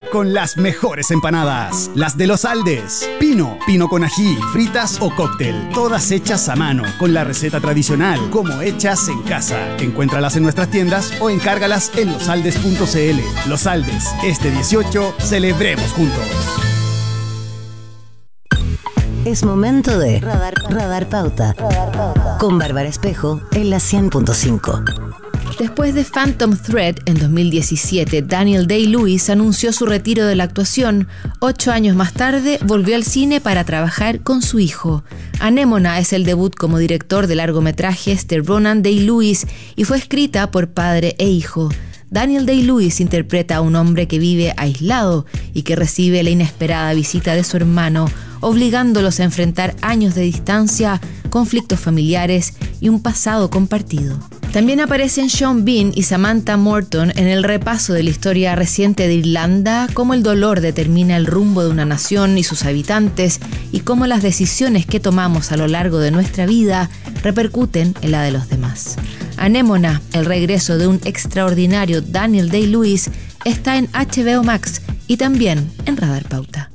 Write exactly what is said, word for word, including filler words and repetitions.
con las mejores empanadas. Las de Los Aldes. Pino, pino con ají, fritas o cóctel. Todas hechas a mano, con la receta tradicional, como hechas en casa. Encuéntralas en nuestras tiendas o encárgalas en losaldes punto c l. Los Aldes, este dieciocho, celebremos juntos. Es momento de Radar, Radar Pauta, Radar Pauta, con Bárbara Espejo en la cien punto cinco. Después de Phantom Thread en dos mil diecisiete, Daniel Day-Lewis anunció su retiro de la actuación. Ocho años más tarde, volvió al cine para trabajar con su hijo. Anémona es el debut como director de largometrajes de Ronan Day-Lewis y fue escrita por padre e hijo. Daniel Day-Lewis interpreta a un hombre que vive aislado y que recibe la inesperada visita de su hermano, obligándolos a enfrentar años de distancia, conflictos familiares y un pasado compartido. También aparecen Sean Bean y Samantha Morton en el repaso de la historia reciente de Irlanda, cómo el dolor determina el rumbo de una nación y sus habitantes y cómo las decisiones que tomamos a lo largo de nuestra vida repercuten en la de los demás. Anémona, el regreso de un extraordinario Daniel Day-Lewis, está en H B O Max y también en Radar Pauta.